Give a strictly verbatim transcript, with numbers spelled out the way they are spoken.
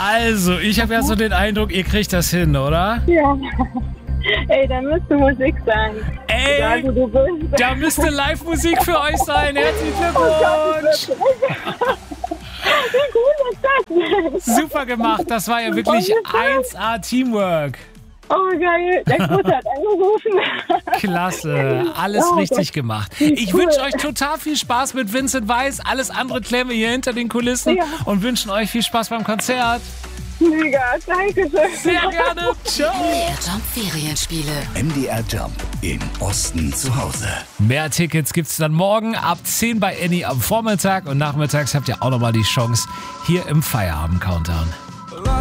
Also, ich habe ja so den Eindruck, ihr kriegt das hin, oder? Ja. Ey, da müsste Musik sein. Ey, Egal, wo du bist. da müsste Live-Musik für euch sein. Herzlichen Glückwunsch. Wie gut ist das denn? Super gemacht. Das war ja wirklich eins A Teamwork. Oh, geil. Der Große hat angerufen. Klasse. Alles Oh, richtig Gott. gemacht. Wie Ich cool. wünsche euch total viel Spaß mit Vincent Weiss. Alles andere klären wir hier hinter den Kulissen Ja. und wünschen euch viel Spaß beim Konzert. Mega, danke schön. Sehr gerne. Ciao. M D R Jump Ferienspiele. M D R Jump im Osten zu Hause. Mehr Tickets gibt's dann morgen ab zehn bei Annie am Vormittag und nachmittags habt ihr auch nochmal die Chance hier im Feierabend-Countdown.